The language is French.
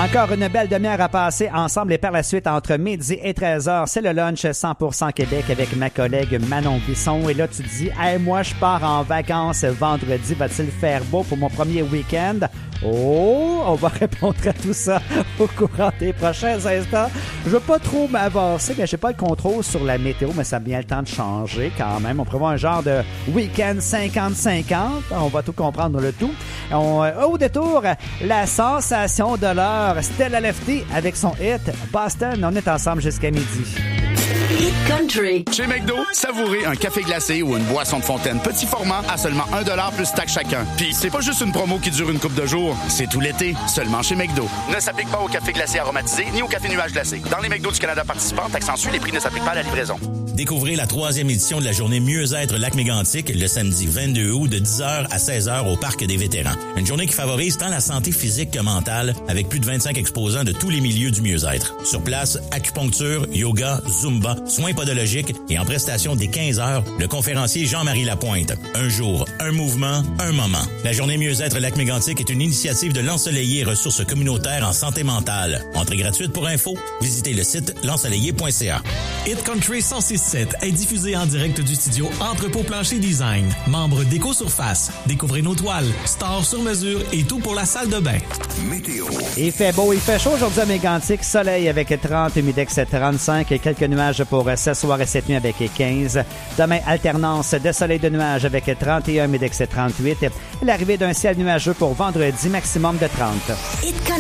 Encore une belle demi-heure à passer ensemble et par la suite, entre midi et 13h, c'est le lunch 100% Québec avec ma collègue Manon Bisson. Et là, tu te dis, hey, moi, je pars en vacances vendredi. Va-t-il faire beau pour mon premier week-end? Oh, on va répondre à tout ça au courant des prochains instants. Je veux pas trop m'avancer, mais j'ai pas le contrôle sur la météo, mais ça a bien le temps de changer quand même. On prévoit un genre de week-end 50-50. On va tout comprendre le tout. Au détour, la sensation de l'heure, Stella Lefty avec son hit Boston. On est ensemble jusqu'à midi. Hit Country. Chez McDo, savourez un café glacé ou une boisson de fontaine petit format à seulement 1$ plus taxe chacun. Puis c'est pas juste une promo qui dure une couple de jours, c'est tout l'été, seulement chez McDo. Ne s'applique pas au café glacé aromatisé ni au café nuage glacé. Dans les McDo du Canada participants, taxe en sus, les prix ne s'appliquent pas à la livraison. Découvrez la 3e édition de la journée Mieux-être Lac-Mégantic le samedi 22 août de 10h à 16h au Parc des vétérans. Une journée qui favorise tant la santé physique que mentale avec plus de 25 exposants de tous les milieux du mieux-être. Sur place, acupuncture, yoga, zumba, soins podologiques et en prestation dès 15h, le conférencier Jean-Marie Lapointe. Un jour, un mouvement, un moment. La journée Mieux-être Lac-Mégantic est une initiative de l'Ensoleillé Ressources communautaires en santé mentale. Entrée gratuite pour info, visitez le site l'ensoleillé.ca. Hit Country 106.7 est diffusé en direct du studio Entrepôt Plancher Design. Membre d'Éco-Surface. Découvrez nos toiles, stores sur mesure et tout pour la salle de bain. Météo. Il fait beau, il fait chaud aujourd'hui à Mégantic. Soleil avec 30, humidex 35 et quelques nuages pour ce soir et cette nuit avec 15. Demain, alternance de soleil de nuages avec 31, humidex 38. L'arrivée d'un ciel nuageux pour vendredi, maximum de 30.